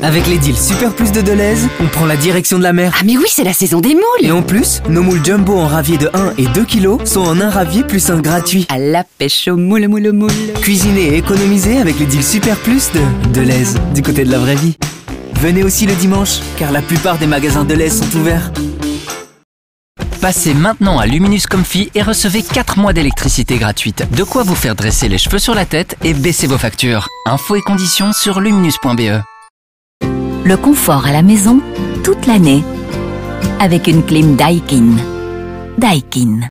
Avec les deals Super Plus de Deleuze, on prend la direction de la mer. Ah mais oui, c'est la saison des moules. Et en plus, nos moules jumbo en ravier de 1 et 2 kilos sont en un ravier plus un gratuit. À la pêche aux moules. Cuisinez et économisez avec les deals Super Plus de Deleuze, du côté de la vraie vie. Venez aussi le dimanche, car la plupart des magasins Deleuze sont ouverts. Passez maintenant à Luminus Comfy et recevez 4 mois d'électricité gratuite. De quoi vous faire dresser les cheveux sur la tête et baisser vos factures. Infos et conditions sur luminus.be. Le confort à la maison, toute l'année. Avec une clim Daikin. Daikin.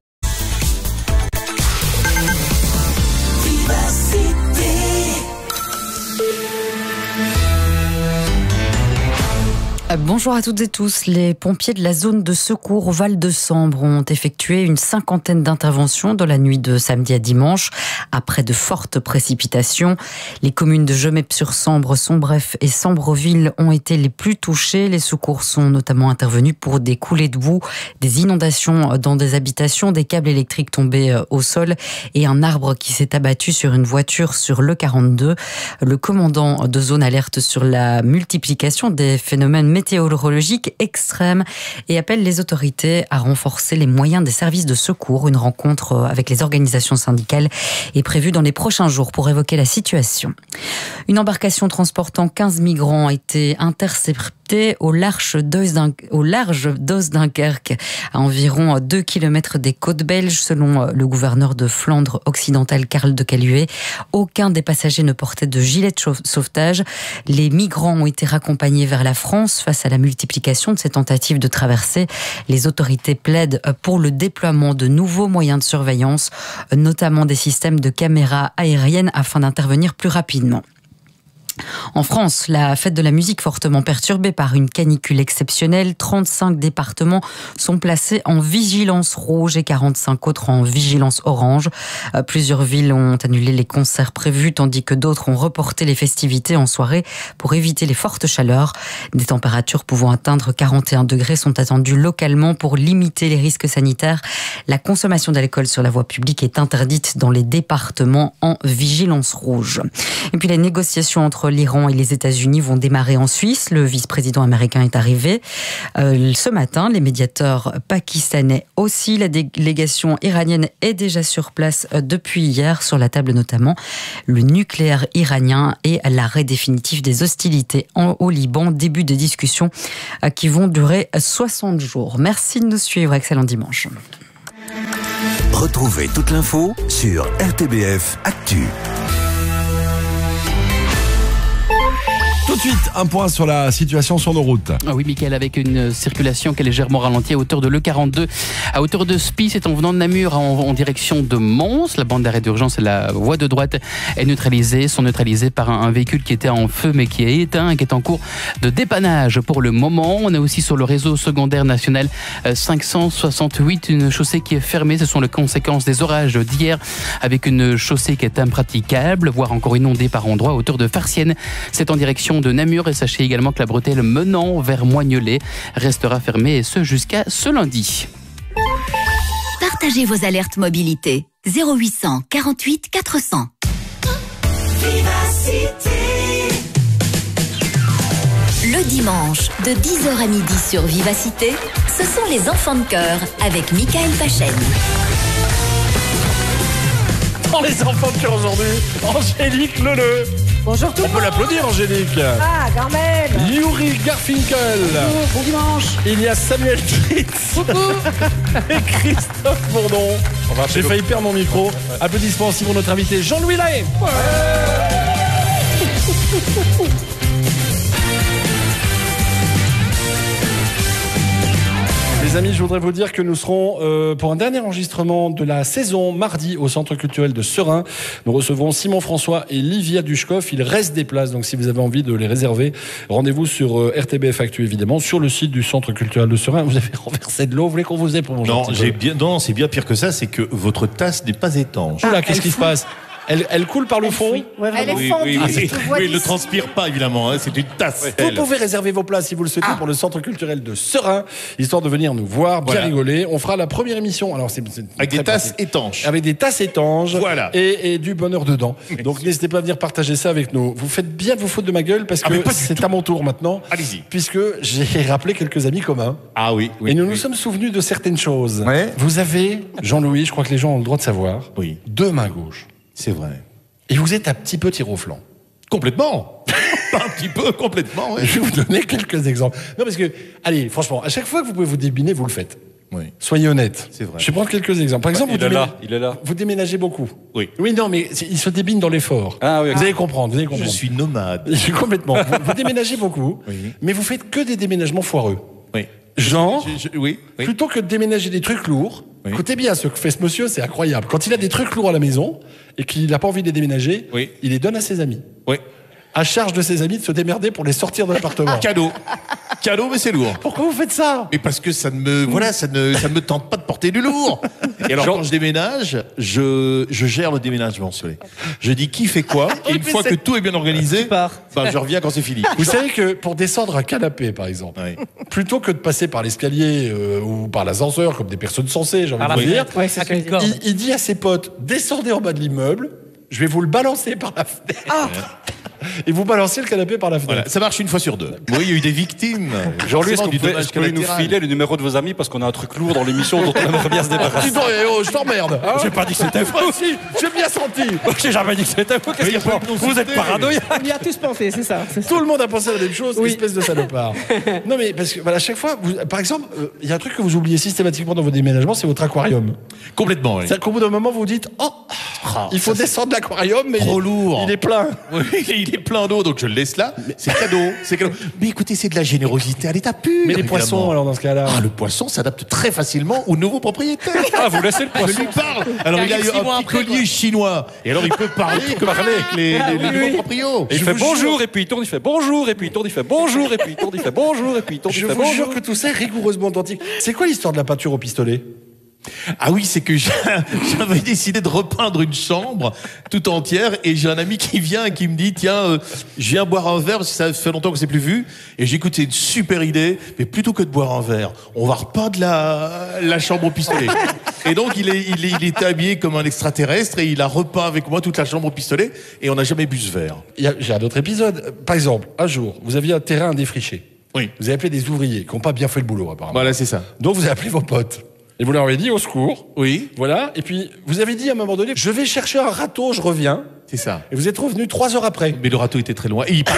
Bonjour à toutes et tous. Les pompiers de la zone de secours au Val de Sambre ont effectué une 50aine d'interventions dans la nuit de samedi à dimanche après de fortes précipitations. Les communes de Gemep-sur-Sambre, Sombref et Sambreville ont été les plus touchées. Les secours sont notamment intervenus pour des coulées de boue, des inondations dans des habitations, des câbles électriques tombés au sol et un arbre qui s'est abattu sur une voiture sur le 42. Le commandant de zone alerte sur la multiplication des phénomènes météorologiques extrêmes et appelle les autorités à renforcer les moyens des services de secours. Une rencontre avec les organisations syndicales est prévue dans les prochains jours pour évoquer la situation. Une embarcation transportant 15 migrants a été interceptée au large d'Oos-Dunkerque, à environ 2 km des côtes belges, selon le gouverneur de Flandre occidentale, Karl de Caluet. Aucun des passagers ne portait de gilet de sauvetage. Les migrants ont été raccompagnés vers la France face à la multiplication de ces tentatives de traversée. Les autorités plaident pour le déploiement de nouveaux moyens de surveillance, notamment des systèmes de caméras aériennes afin d'intervenir plus rapidement. En France, la fête de la musique fortement perturbée par une canicule exceptionnelle. 35 départements sont placés en vigilance rouge et 45 autres en vigilance orange. Plusieurs villes ont annulé les concerts prévus, tandis que d'autres ont reporté les festivités en soirée pour éviter les fortes chaleurs. Des températures pouvant atteindre 41 degrés sont attendues localement pour limiter les risques sanitaires. La consommation d'alcool sur la voie publique est interdite dans les départements en vigilance rouge. Et puis les négociations entre l'Iran et les États-Unis vont démarrer en Suisse. Le vice-président américain est arrivé. Ce matin, les médiateurs pakistanais aussi. La délégation iranienne est déjà sur place depuis hier. Sur la table notamment le nucléaire iranien et l'arrêt définitif des hostilités au Liban. Début de discussions qui vont durer 60 jours. Merci de nous suivre. Excellent dimanche. Retrouvez toute l'info sur RTBF Actu. Tout de suite, un point sur la situation sur nos routes. Ah oui, Mickaël, avec une circulation qui est légèrement ralentie à hauteur de l'E42, à hauteur de Spie, c'est en venant de Namur en direction de Mons. La bande d'arrêt d'urgence et la voie de droite sont neutralisées par un véhicule qui était en feu mais qui est éteint et qui est en cours de dépannage pour le moment. On est aussi sur le réseau secondaire national 568, une chaussée qui est fermée. Ce sont les conséquences des orages d'hier, avec une chaussée qui est impraticable, voire encore inondée par endroits à hauteur de Farciennes. C'est en direction de Namur et sachez également que la bretelle menant vers Moignolet restera fermée et ce jusqu'à ce lundi. Partagez vos alertes mobilité. 0800 48 400. Vivacité. Le dimanche, de 10h à midi sur Vivacité, ce sont les enfants de cœur avec Michael Pachen. Dans les enfants de cœur aujourd'hui, Angélique Leleu. Bonjour tout le monde. On peut l'applaudir, Angélique. Ah, quand même. Yuri Garfinkel. Bon dimanche. Il y a Samuel Tritz. Et Christophe Bourdon. J'ai failli perdre mon micro. Applaudissements aussi pour notre invité Jean-Louis Lahaye. Les amis, je voudrais vous dire que nous serons pour un dernier enregistrement de la saison mardi au Centre culturel de Serein. Nous recevrons Simon François et Livia Dushkov. Il reste des places, donc si vous avez envie de les réserver, rendez-vous sur RTBF Actu évidemment, sur le site du Centre culturel de Serein. Vous avez renversé de l'eau, vous voulez qu'on vous ait pour manger? Non, c'est bien pire que ça, c'est que votre tasse n'est pas étanche. Oula, qu'est-ce qui se passe? Elle coule par le fond. Elle est fendue. Oui, il ne transpire pas, évidemment. Hein, c'est une tasse. Vous pouvez réserver vos places si vous le souhaitez pour le centre culturel de Serein, histoire de venir nous voir, bien rigoler. On fera la première émission. Alors c'est avec des tasses étanches. Avec des tasses étanches. Voilà. Et du bonheur dedans. Donc n'hésitez pas à venir partager ça avec nous. Vous faites bien de vous foutre de ma gueule parce que c'est à mon tour maintenant. Allez-y. Puisque j'ai rappelé quelques amis communs. Ah oui. Et nous nous sommes souvenus de certaines choses. Ouais. Vous avez, Jean-Louis, je crois que les gens ont le droit de savoir, Oui. 2 mains gauches. C'est vrai. Et vous êtes un petit peu tir au flanc. Complètement. Pas un petit peu, complètement. Ouais. Je vais vous donner quelques exemples. Non, parce que, allez, franchement, à chaque fois que vous pouvez vous débiner, vous le faites. Oui. Soyez honnête. C'est vrai. Je vais prendre quelques exemples. Par exemple, Il est là. vous déménagez beaucoup. Oui. Oui, non, mais il se débine dans l'effort. Ah oui. Vous allez comprendre. Je suis nomade. Complètement. Vous déménagez beaucoup, Oui. mais vous faites que des déménagements foireux. Oui. Genre, Oui. plutôt que de déménager des trucs lourds, Oui. écoutez bien ce que fait ce monsieur, c'est incroyable. Quand il a des trucs lourds à la maison et qu'il n'a pas envie de les déménager, Oui. il les donne à ses amis. Oui. À charge de ses amis de se démerder pour les sortir de l'appartement. Cadeau. Cadeau, mais c'est lourd. Pourquoi vous faites ça? Mais parce que ça ne me tente pas de porter du lourd. Et alors, quand je déménage, je gère le déménagement, Soleil. Je dis qui fait quoi, et une fois que tout est bien organisé, je reviens quand c'est fini. Vous savez que pour descendre un canapé, par exemple, Oui. plutôt que de passer par l'escalier ou par l'ascenseur, comme des personnes sensées, j'ai envie de dire, Ouais, c'est ce que je veux dire. il dit à ses potes, descendez en bas de l'immeuble, je vais vous le balancer par la fenêtre. Et vous balancez le canapé par la fenêtre. Voilà, ça marche une fois sur 2. Oui, il y a eu des victimes. Jean-Louis, est-ce que Du vous pouvez dommage nous collatéral. filer le numéro de vos amis parce qu'on a un truc lourd dans l'émission dont on aimerait bien se débarrasser. Dis donc, je t'emmerde. Hein. J'ai pas dit que c'était faux. Si, j'ai bien senti. J'ai jamais dit que c'était faux. Qu'est-ce qu'il y a pas Vous êtes paranoïaque. On y a tous pensé, c'est ça. Tout le monde a pensé à la même chose, espèce de salopard. Non mais parce que voilà, à chaque fois, par exemple, il y a un truc que vous oubliez systématiquement dans vos déménagements, c'est votre aquarium. Complètement, oui. C'est-à-dire qu'au bout d'un moment, vous vous dites, il faut descendre l'aquarium, mais Trop lourd. il est plein. Oui, il est plein d'eau, donc je le laisse là. C'est cadeau. C'est cadeau. Mais écoutez, c'est de la générosité à l'état pur. Mais les évidemment. poissons, alors dans ce cas-là. Le poisson s'adapte très facilement au nouveau propriétaire. Ah, vous laissez le Je poisson. lui parle. Alors il a eu un petit collier chinois. Et alors il peut parler avec les nouveaux proprios. Et il fait bonjour, et puis il tourne, il fait bonjour, et puis il tourne, il fait bonjour, et puis il tourne, il fait bonjour, et puis il tourne, il Je fait vous jure bonjour. que tout ça est rigoureusement authentique. C'est quoi l'histoire de la peinture au pistolet? Ah oui, c'est que j'avais décidé de repeindre une chambre tout entière et j'ai un ami qui vient et qui me dit tiens, je viens boire un verre parce que ça fait longtemps que c'est plus vu. Et j'écoute, c'est une super idée, mais plutôt que de boire un verre, on va repeindre la chambre au pistolet. Et donc il était habillé comme un extraterrestre et il a repeint avec moi toute la chambre au pistolet et on n'a jamais bu ce verre. J'ai un autre épisode. Par exemple, un jour, vous aviez un terrain à défricher. Oui. Vous avez appelé des ouvriers qui n'ont pas bien fait le boulot, apparemment. Voilà, c'est ça. Donc vous avez appelé vos potes. Et vous leur avez dit au secours. Oui. Voilà. Et puis vous avez dit à un moment donné, je vais chercher un râteau, je reviens. C'est ça. Et vous êtes revenu 3 heures après. Mais le râteau était très loin. Et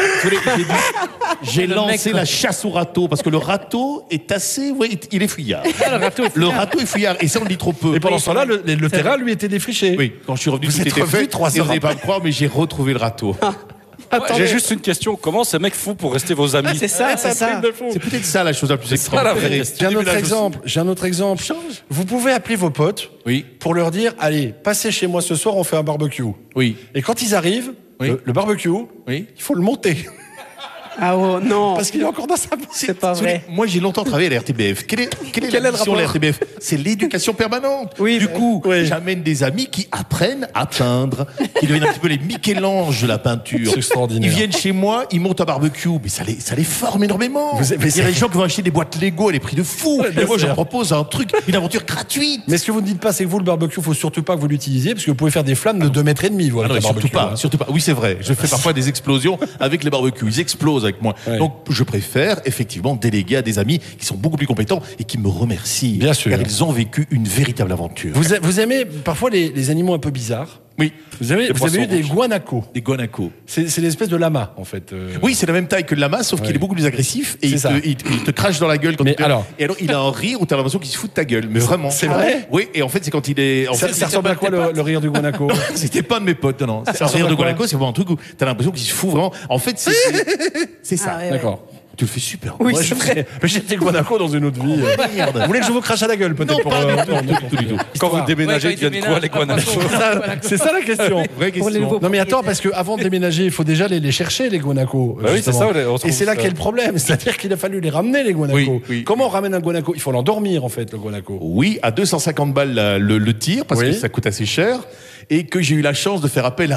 j'ai lancé la chasse au râteau parce que le râteau est assez, il est fuyard. Le râteau est fuyard et ça on le dit trop peu. Et pendant ce temps-là, le terrain lui était défriché. Oui, quand je suis revenu, Vous tout êtes était revenu fait. 3 Et heures vous n'allez pas après. me croire, mais j'ai retrouvé le râteau. J'ai juste une question. Comment ces mecs font pour rester vos amis? C'est ça, c'est ça. C'est peut-être ça la chose la plus pas la vraie extraordinaire. question. J'ai un autre exemple. Vous pouvez appeler vos potes Oui, pour leur dire, allez, passez chez moi ce soir, on fait un barbecue. oui, Et quand ils arrivent, Oui. le barbecue, oui. il faut le monter. Ah oh, non. Parce qu'il est encore dans sa bouche. C'est pas vrai. Moi, j'ai longtemps travaillé à la RTBF. Quelle est la mission de la RTBF? C'est l'éducation permanente. Oui, du bah, coup, oui. j'amène des amis qui apprennent à peindre, qui deviennent un petit peu les Michel-Ange de la peinture. C'est extraordinaire. Ils viennent chez moi, ils montent un barbecue, mais ça les forme énormément. Mais Il y a des gens qui vont acheter des boîtes Lego à des prix de fou. bien Et moi, je sûr. leur propose un truc, une aventure gratuite. Mais ce que vous ne dites pas, c'est que vous, le barbecue, il faut surtout pas que vous l'utilisiez, parce que vous pouvez faire des flammes de 2,5 mètres, vous, Ah avec non, un surtout barbecue, pas, hein. surtout pas. Oui, c'est vrai. Je fais parfois des explosions avec les barbecues. Ils explosent avec moi. Ouais. Donc, je préfère effectivement déléguer à des amis qui sont beaucoup plus compétents et qui me remercient. Bien sûr. Car ils ont vécu une véritable aventure. Vous aimez parfois les animaux un peu bizarres? Oui. Vous avez poissons eu des rouges. guanacos. Des guanacos. C'est l'espèce de lama, en fait. Oui, c'est la même taille que le lama, sauf qu'il Ouais. est beaucoup plus agressif et C'est ça. il te crache dans la gueule quand Mais il te- alors Et alors, il a un rire où t'as l'impression qu'il se fout de ta gueule. Mais vraiment. C'est vrai? Oui, et en fait, c'est quand il est. En ça, fait, ça ressemble à quoi le rire du guanaco? C'était pas de mes potes, non. C'est un ressemble rire à de quoi guanaco, c'est vraiment un truc où t'as l'impression qu'il se fout vraiment. En fait, c'est ça. Ah ouais, ouais. D'accord. Tu le fais super. Oui, Moi, c'est vrai. J'étais guanaco dans une autre vie. Merde. Vous voulez que je vous crache à la gueule, peut-être? Non, pour, pas du tout, non, du tout. Quand vous Histoire. déménagez, Ouais, ils quand deviennent quoi les guanacos? C'est ça la question. Vraie question. Non mais attends, parce qu'avant de déménager, il faut déjà les chercher, les guanacos. Bah oui, c'est justement. ça, on trouve Et c'est là ça. qu'est le problème. C'est-à-dire qu'il a fallu les ramener, les guanacos. Oui, oui. Comment on ramène un guanaco? Il faut l'endormir, en fait, le guanaco. Oui, à 250 balles le tir, parce Oui. que ça coûte assez cher. et que j'ai eu la chance de faire appel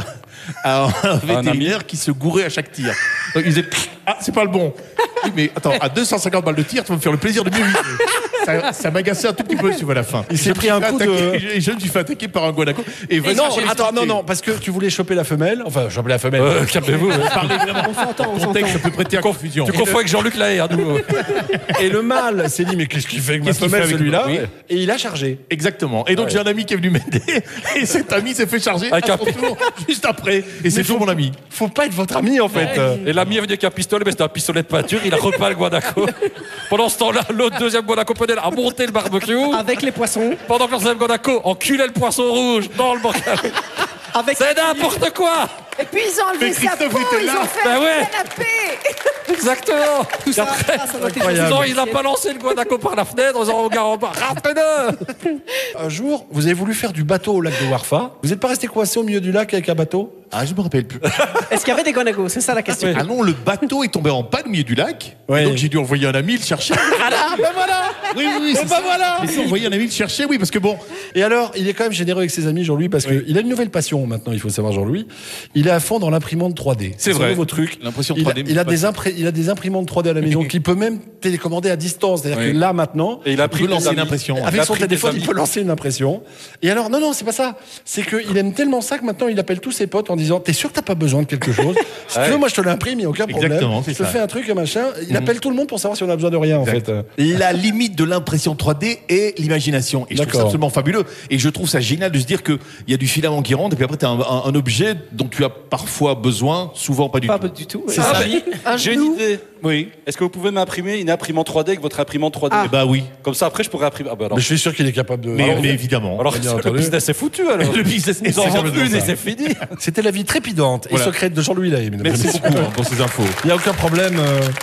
à un vétérinaire qui se gourait à chaque tir. Donc il disait ah c'est pas le bon. Oui, mais attends, à 250 balles de tir, tu vas me faire le plaisir de mieux viser. Ça m'agaçait un tout petit peu à la fin. Il s'est pris un coup de... Je me suis fait attaquer par un guanaco. Et non, parce que tu voulais choper la femelle. Enfin, choper la femelle. Calmez-vous. Parlez vraiment. On s'entend. Ça peut prêter à confusion. Tu confonds avec Jean-Luc Lahaye, hein, nous. Et le mâle s'est dit, mais qu'est-ce qu'il fait avec ma femelle, celui-là? Et il a chargé. Exactement. Et donc, j'ai un ami qui est venu m'aider. Et cet ami s'est fait charger à son tour, juste après. Et c'est toujours mon ami. Faut pas être votre ami, en fait. Et l'ami est venu avec un pistolet, mais c'était un pistolet de peinture. Il a repeint le guanaco. Pendant ce temps-là, l'autre deuxième guanaco a monté le barbecue. Avec les poissons. Pendant que le deuxième guanaco enculait le poisson rouge dans le bocal. C'est n'importe quoi. Et puis ils ont enlevé sa peau, ils ont fait un canapé. Exactement. Tout ça, Non, il n'a pas lancé le guanaco par la fenêtre en disant au gars en bas, rappelez-le. Un jour, vous avez voulu faire du bateau au lac de Warfa. Vous n'êtes pas resté coincé au milieu du lac avec un bateau? Ah, je me rappelle plus. Est-ce qu'il y avait des guanacos? C'est ça la question. Ah non, le bateau est tombé en panne au milieu du lac. Ouais. Donc j'ai dû envoyer un ami le chercher. Ah, ben voilà. Oui, c'est ça. Voilà. J'ai envoyé un ami le chercher, oui, parce que bon. Et alors, il est quand même généreux avec ses amis, Jean-Louis, parce qu'il a une nouvelle passion maintenant, il faut savoir, Jean-Louis. Il est à fond dans l'imprimante 3D. C'est vrai. Un nouveau truc. L'impression 3D. Il a des imprimantes 3D à la maison qu'il peut même télécommander à distance. C'est-à-dire que là, maintenant. Et il a pris lancer une impression. Avec son téléphone, il peut lancer une impression. Et alors, non, c'est pas ça. C'est qu'il aime tellement ça que maintenant, il appelle tous ses potes en disant, t'es sûr que t'as pas besoin de quelque chose? Si tu veux, moi, je te l'imprime, il n'y a aucun problème. Exactement, je te fais un truc, un machin. Il appelle tout le monde pour savoir si on a besoin de rien, en fait. La limite de l'impression 3D est l'imagination. Et je trouve ça absolument fabuleux. Et je trouve ça génial de se dire qu'il y a du filament qui rentre et puis après, tu as un objet dont tu as parfois besoin, souvent pas du tout. Pas du tout. C'est ça. J'ai une idée. Oui. Est-ce que vous pouvez m'imprimer une imprimante 3D avec votre imprimante 3D? Eh bah oui. Comme ça, après, je pourrais imprimer. Ah bah alors. Mais je suis sûr qu'il est capable de. Mais évidemment. Alors, le business est foutu, alors. Le business est Ils en vendent une et c'est fini. C'était la vie trépidante et secrète de Jean-Louis Lahaye. Merci beaucoup pour ces infos. Il n'y a aucun problème.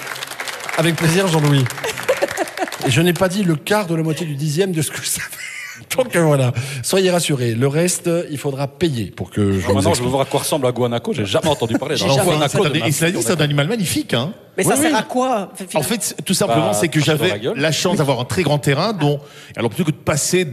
Avec plaisir, Jean-Louis. Et je n'ai pas dit le quart de la moitié du dixième de ce que je savais. Donc voilà, soyez rassurés. Le reste, il faudra payer pour que je. Maintenant, je veux voir à quoi ressemble un guanaco. J'ai jamais entendu parler. Et cela dit, c'est un animal magnifique, hein. Mais ça sert à quoi? En fait, tout simplement, c'est que j'avais la chance d'avoir un très grand terrain dont, alors plutôt que de passer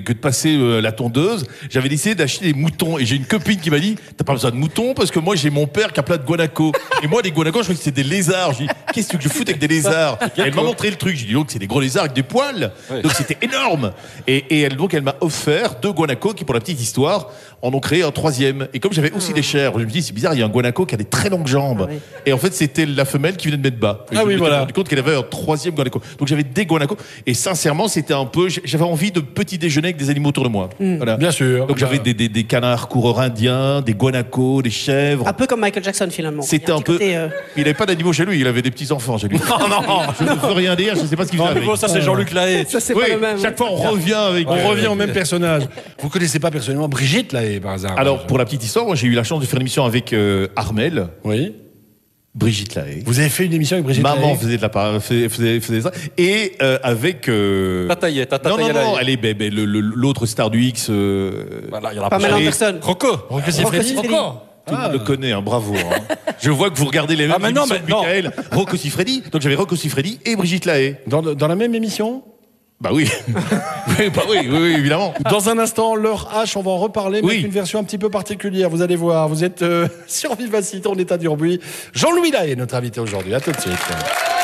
la tondeuse, j'avais décidé d'acheter des moutons. Et j'ai une copine qui m'a dit, t'as pas besoin de moutons parce que moi j'ai mon père qui a plein de guanacos. Et moi, les guanacos, je croyais que c'était des lézards. Je dis, qu'est-ce que je fous avec des lézards? Et elle m'a montré le truc. J'ai dit, donc c'est des gros lézards avec des poils. Donc c'était énorme. Et elle m'a offert 2 guanacos qui, pour la petite histoire, en ont créé un 3e. Et comme j'avais aussi des chèvres, je me dis, c'est bizarre, il y a un guanaco qui a des très longues jambes. Et en fait, c'était la femelle qui venait de mettre bas. Et je me suis rendu compte qu'elle avait un 3e guanaco. Donc j'avais des guanacos. Et sincèrement, c'était un peu, j'avais envie de petit déjeuner avec des animaux autour de moi. Voilà. Bien sûr. Donc j'avais des canards coureurs indiens, des guanacos, des chèvres. Un peu comme Michael Jackson, finalement. C'était un peu. Il n'avait pas d'animaux chez lui, il avait des petits enfants chez lui. Non, je ne peux rien dire, je ne sais pas ce qu'il fait. Non, ça c'est Jean-Luc Lahaye. Ça c'est pas le même. Chaque fois on revient au même personnage. Vous connaissez pas personnellement Brigitte Lahaye par hasard? Alors pour la petite histoire, moi j'ai eu la chance de faire une émission avec Armel. Oui. Brigitte Lahaye. Vous avez fait une émission avec Brigitte Lahaye? Maman faisait ça. Et avec. Non, elle est l'autre star du X. Voilà, il y en a pas mal en personne. Rocco Siffredi. Tout le monde le connaît, hein, bravo. Hein. Je vois que vous regardez les mêmes émissions que Michael. Rocco Siffredi. Donc j'avais Rocco Siffredi et Brigitte Lahaye. Dans la même émission? Bah oui. oui, évidemment. Dans un instant, l'heure H, on va en reparler, mais avec une version un petit peu particulière. Vous allez voir, vous êtes sur Vivacité, on est à Durbuy. Jean-Louis Lahaye est notre invité aujourd'hui. À tout de suite.